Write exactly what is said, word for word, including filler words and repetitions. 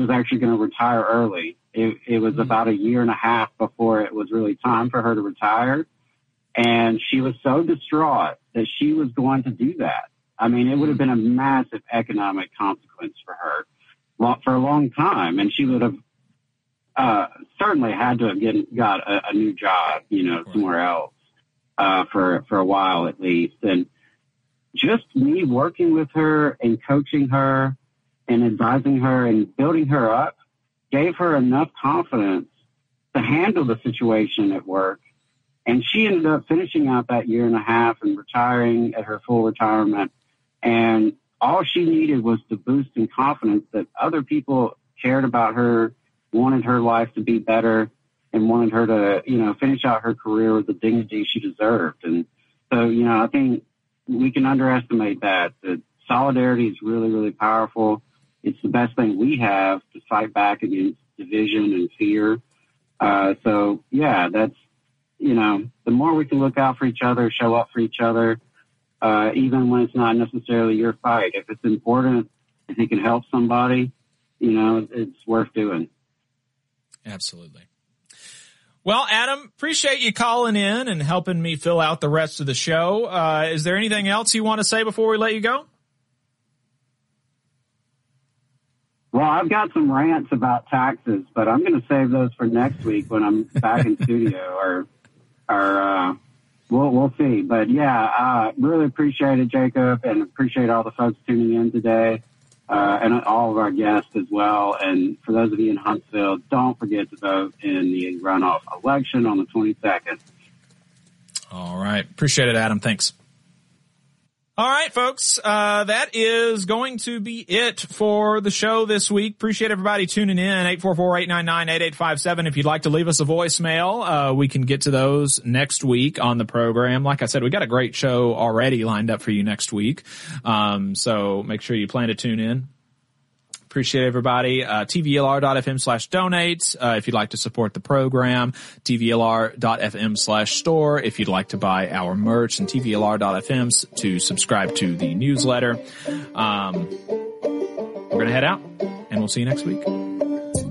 was actually going to retire early. It, it was about a year and a half before it was really time for her to retire. And she was so distraught that she was going to do that. I mean, it would have been a massive economic consequence for her for a long time. And she would have uh, certainly had to have get, got a, a new job, you know, somewhere else uh, for, for a while at least. And just me working with her and coaching her and advising her and building her up gave her enough confidence to handle the situation at work. And she ended up finishing out that year and a half and retiring at her full retirement. And all she needed was to boost in confidence that other people cared about her, wanted her life to be better, and wanted her to, you know, finish out her career with the dignity she deserved. And so, you know, I think we can underestimate that, that solidarity is really, really powerful. It's the best thing we have to fight back against division and fear. Uh, so, yeah, that's, you know, the more we can look out for each other, show up for each other, uh, even when it's not necessarily your fight. If it's important, if it can help somebody, you know, it's worth doing. Absolutely. Well, Adam, appreciate you calling in and helping me fill out the rest of the show. Uh, is there anything else you want to say before we let you go? Well, I've got some rants about taxes, but I'm going to save those for next week when I'm back in studio, or, or, uh, we'll, we'll see. But yeah, I uh, really appreciate it, Jacob, and appreciate all the folks tuning in today, uh, and all of our guests as well. And for those of you in Huntsville, don't forget to vote in the runoff election on the twenty-second. All right. Appreciate it, Adam. Thanks. All right, folks, uh, that is going to be it for the show this week. Appreciate everybody tuning in. eight four four, eight nine nine, eight eight five seven. If you'd like to leave us a voicemail, uh, we can get to those next week on the program. Like I said, we got a great show already lined up for you next week. Um, so make sure you plan to tune in. Appreciate everybody. Uh, tvlr.fm slash donate. Uh, if you'd like to support the program, tvlr.fm slash store. If you'd like to buy our merch, and tvlr.fm to subscribe to the newsletter. Um, we're going to head out and we'll see you next week.